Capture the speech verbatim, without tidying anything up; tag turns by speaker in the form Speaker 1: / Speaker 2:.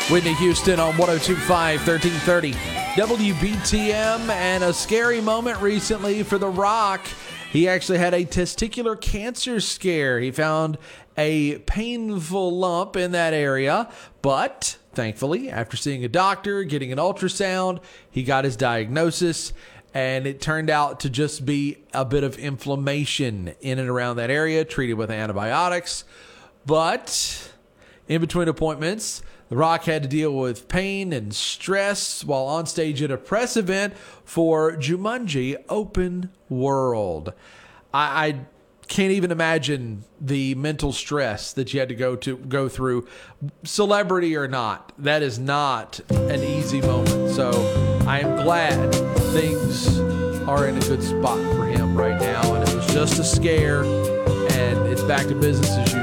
Speaker 1: Whitney Houston on one oh two point five, thirteen thirty W B T M, and a scary moment recently for The Rock. He actually had a testicular cancer scare. He found a painful lump in that area, but thankfully, after seeing a doctor, getting an ultrasound, he got his diagnosis, and it turned out to just be a bit of inflammation in and around that area, treated with antibiotics. But in between appointments, The Rock had to deal with pain and stress while on stage at a press event for Jumanji Open World. I, I can't even imagine the mental stress that you had to go to go through, celebrity or not. That is not an easy moment. So I am glad things are in a good spot for him right now, and it was just a scare, and it's back to business as usual.